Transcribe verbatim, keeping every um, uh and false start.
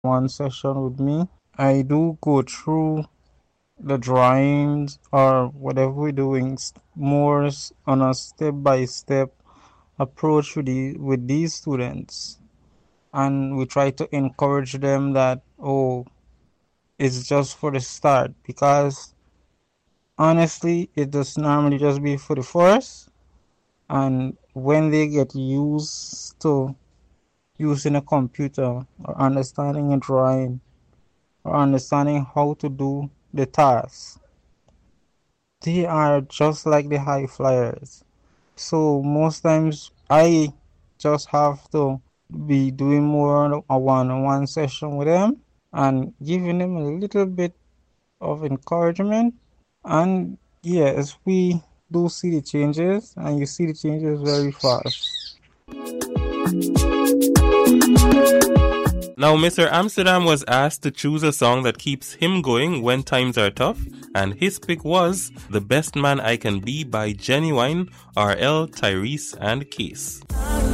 one session with me, I do go through the drawings or whatever we're doing more on a step-by-step approach with, the, with these students. And we try to encourage them that, oh, it's just for the start, because honestly, it does normally just be for the first. And when they get used to using a computer or understanding a drawing or understanding how to do the task, they are just like the high flyers. So most times I just have to be doing more a one-on-one session with them and giving them a little bit of encouragement. And yes, we do see the changes, and you see the changes very fast. Now, Mister Amsterdam was asked to choose a song that keeps him going when times are tough, and his pick was The Best Man I Can Be by Genuine, R L, Tyrese, and Case.